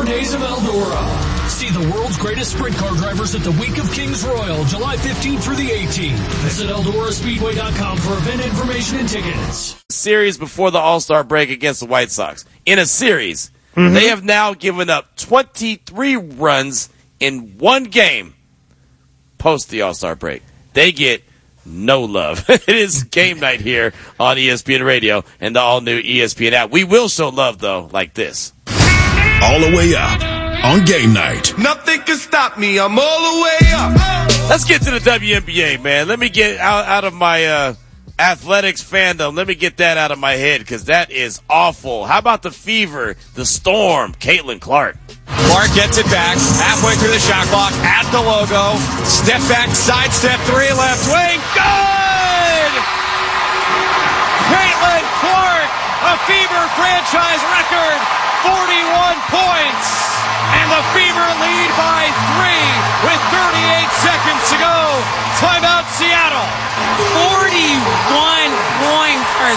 days of Eldora. See the world's greatest sprint car drivers at the Week of Kings Royal, July 15th through the 18th. Visit EldoraSpeedway.com for event information and tickets. Series before the All-Star break against the White Sox. In a series, they have now given up 23 runs in one game post the All-Star break. They get no love. It is game night here on ESPN Radio and the all-new ESPN app. We will show love, though, like this. All the way up on game night. Nothing can stop me. I'm all the way up. Let's get to the WNBA, man. Let me get out of my athletics fandom. Let me get that out of my head because that is awful. How about the Fever, the Storm, Caitlin Clark? Clark gets it back, halfway through the shot clock, at the logo, step back, sidestep, three left wing, good! Caitlin Clark, a Fever franchise record, 41 points, and the Fever lead by 3 with 38 seconds to go. Timeout Seattle. 41 points for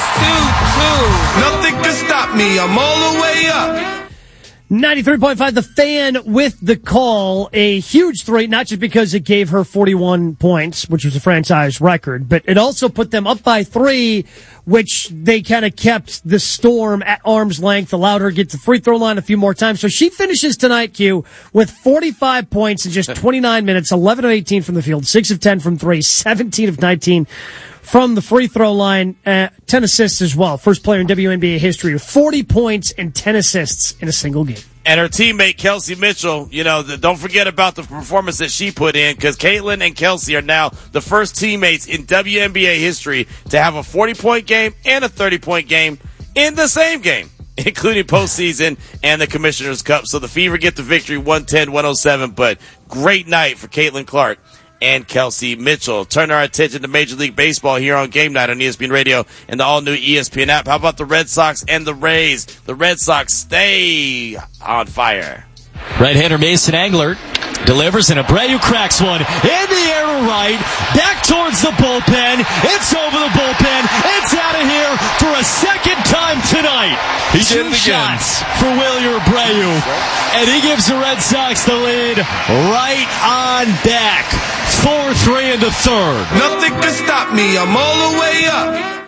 2-2. Nothing can stop me. I'm all the way up. 93.5 The Fan with the call. A huge three, not just because it gave her 41 points, which was a franchise record, but it also put them up by 3, which they kind of kept the Storm at arm's length, allowed her to get to the free throw line a few more times. So she finishes tonight, Q, with 45 points in just 29 minutes, 11 of 18 from the field, 6 of 10 from 3, 17 of 19 from the free throw line, 10 assists as well. First player in WNBA history with 40 points and 10 assists in a single game. And her teammate, Kelsey Mitchell, don't forget about the performance that she put in because Caitlin and Kelsey are now the first teammates in WNBA history to have a 40-point game and a 30-point game in the same game, including postseason and the Commissioner's Cup. So the Fever get the victory 110-107, but great night for Caitlin Clark and Kelsey Mitchell. Turn our attention to Major League Baseball here on Game Night on ESPN Radio and the all-new ESPN app. How about the Red Sox and the Rays? The Red Sox stay on fire. Right-hander Mason Angler delivers, and Abreu cracks one in the air to right, back towards the bullpen. It's over the bullpen. It's out of here for a second time tonight. He did it again. Shots for Wilyer Abreu, and he gives the Red Sox the lead right on back. 4-3 in the third. Nothing can stop me. I'm all the way up.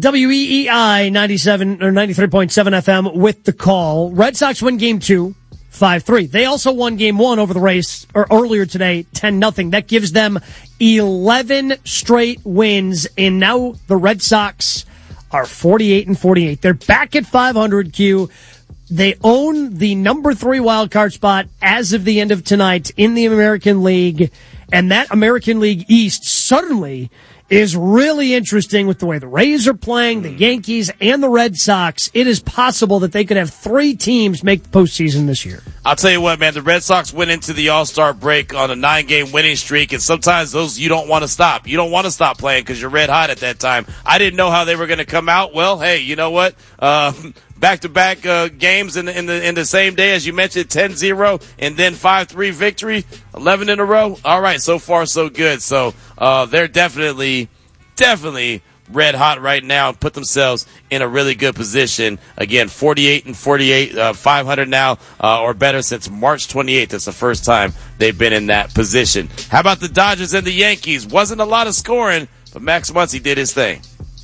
WEEI 97 or 93.7 FM with the call. Red Sox win game 2. 5-3. They also won game 1 over the Rays earlier today, 10-0. That gives them 11 straight wins, and now the Red Sox are 48-48. They're back at 500, Q. They own the number 3 wild card spot as of the end of tonight in the American League, and that American League East suddenly is really interesting with the way the Rays are playing, the Yankees, and the Red Sox. It is possible that they could have 3 teams make the postseason this year. I'll tell you what, man, the Red Sox went into the All-Star break on a 9-game winning streak, and sometimes those you don't want to stop. You don't want to stop playing because you're red hot at that time. I didn't know how they were going to come out. Well, hey, you know what? Back-to-back games in the same day, as you mentioned, 10-0, and then 5-3 victory, 11 in a row. All right, so far so good. So they're definitely red hot right now and put themselves in a really good position. Again, 48-48, 500 now or better since March 28th. That's the first time they've been in that position. How about the Dodgers and the Yankees? Wasn't a lot of scoring, but Max Muncy did his thing.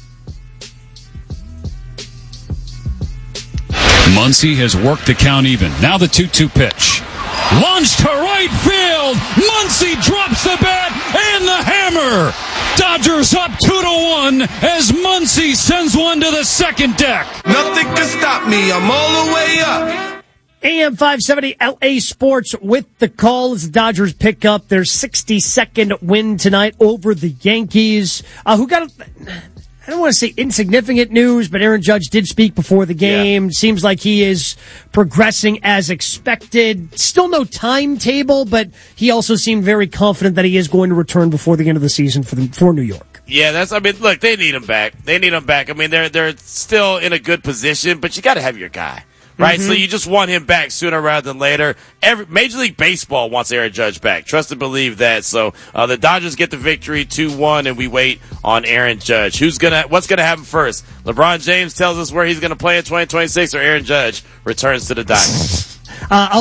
Muncy has worked the count even. Now the 2-2 pitch. Launched to right field. Muncy drops the bat and the hammer. Dodgers up 2-1 as Muncy sends one to the second deck. Nothing can stop me. I'm all the way up. AM 570 LA Sports with the call as the Dodgers pick up their 62nd win tonight over the Yankees, who got I don't want to say insignificant news, but Aaron Judge did speak before the game. Yeah. Seems like he is progressing as expected. Still no timetable, but he also seemed very confident that he is going to return before the end of the season for New York. Yeah, look, they need him back. I mean, they're still in a good position, but you got to have your guy. Right, so you just want him back sooner rather than later. Major League Baseball wants Aaron Judge back. Trust and believe that. So the Dodgers get the victory 2-1, and we wait on Aaron Judge. What's gonna happen first? LeBron James tells us where he's gonna play in 2026, or Aaron Judge returns to the diamond.